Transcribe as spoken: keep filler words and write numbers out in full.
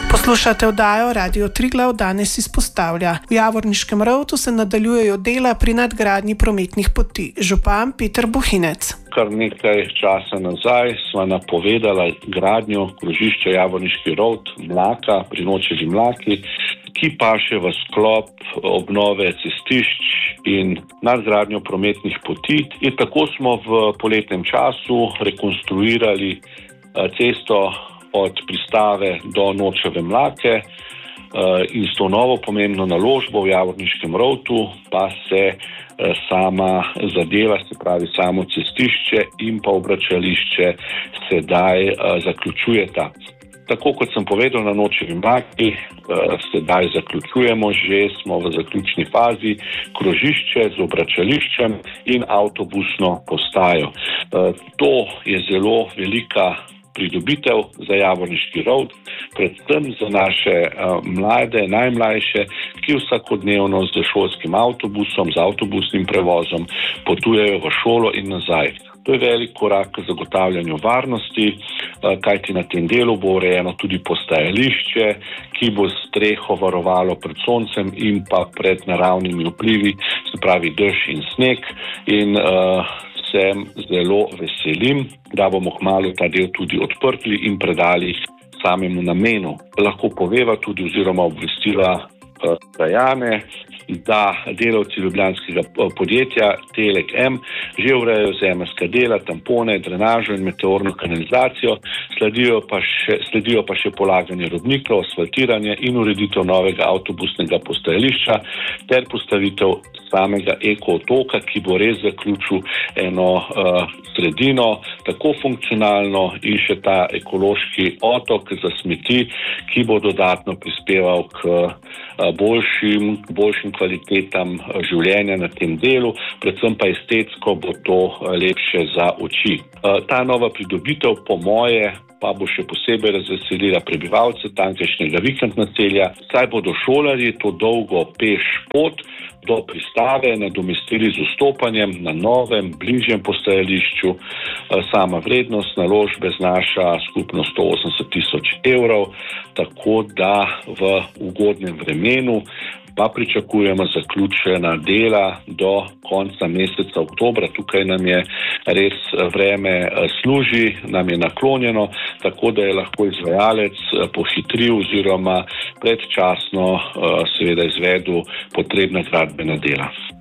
Poslušate oddajo Radio Triglav danes izpostavlja. V Javorniškem rovtu se nadaljujejo dela pri nadgradnji prometnih poti. Župan Peter Bohinec. Kar nekaj časa nazaj sva napovedala gradnjo krožišča Javorniški rovt Mlaka pri Nočevi Mlaki, ki paše v sklop obnove cestišč in nadgradnjo prometnih poti. In tako smo v poletnem času rekonstruirali cesto od pristave do Nočeve Mlake in s to novo pomembno naložbo v Javorniškem rovtu pa se sama zadeva, se pravi samo cestišče in pa obračališče sedaj zaključujeta. Tako kot sem povedal na Nočevi Mlaki, sedaj zaključujemo, že smo v zaključni fazi krožišče z obračališčem in avtobusno postajo. To je zelo velika pridobitev za Javorniški rovt, predvsem za naše uh, mlade, najmlajše, ki vsakodnevno z šolskim avtobusom, z avtobusnim prevozom potujejo v šolo in nazaj. To je velik korak k zagotavljanju varnosti, uh, kajti na tem delu bo urejeno tudi postajališče, ki bo streho varovalo pred soncem in pa pred naravnimi vplivi, se pravi dež in sneg. In uh, sem zelo veselim, da bomo kmalu ta del tudi odprli in predali samemu namenu. Lahko poveva tudi oziroma obvestila krajane, da delavci ljubljanskega podjetja Telek M že urejajo zemeljska dela, tampone, drenažo in meteorno kanalizacijo, sledijo pa še, sledijo pa še polaganje robnikov, asfaltiranje in ureditev novega avtobusnega postajališča ter postavitev samega eko-otoka, ki bo res zaključil eno uh, sredino, tako funkcionalno in še ta ekološki otok za smeti, ki bo dodatno prispeval k uh, boljšim, boljšim kvalitetam življenja na tem delu, predvsem pa estetsko bo to lepše za oči. Uh, ta nova pridobitev po moje pa bo še posebej razveselila prebivalce tamkajšnjega vikend naselja, saj bodo šolarji to dolgo peš pot do pristave nadomestili z vstopanjem na novem, bližjem postajališču. Sama vrednost naložbe znaša skupno sto osemdeset tisoč evrov, tako da v ugodnem vremenu pa pričakujemo zaključena dela do konca meseca oktobra. Tukaj nam je res vreme služi, nam je naklonjeno, tako da je lahko izvajalec pohitril oziroma predčasno seveda izvedel potrebna gradbena dela.